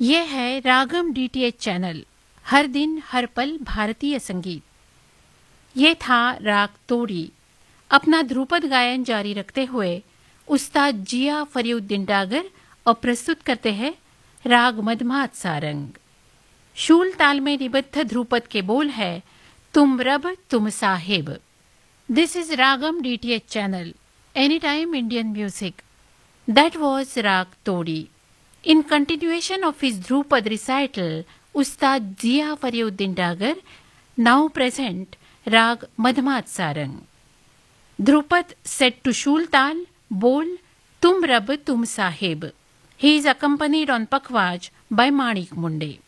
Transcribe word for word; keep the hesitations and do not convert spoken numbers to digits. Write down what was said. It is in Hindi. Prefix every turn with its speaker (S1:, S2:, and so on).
S1: ये है रागम डीटीएच चैनल, हर दिन हर पल भारतीय संगीत। ये था राग तोड़ी। अपना ध्रुपद गायन जारी रखते हुए उस्ताद जिया फरीउद्दीन डागर अब प्रस्तुत करते हैं राग मधमात सारंग। शूल ताल में निबद्ध ध्रुपद के बोल है तुम रब तुम Sahib. This is ragam DTH channel, any time Indian music. That was Rag Todi. In continuation of his Dhrupad recital, Ustad Zia Fariuddin Dagar now present Rag Madhmat Sarang. Dhrupad set to Shul Tal, Bol, Tum Rab Tum Sahib. He is accompanied on Pakhwaj by Manik Munde.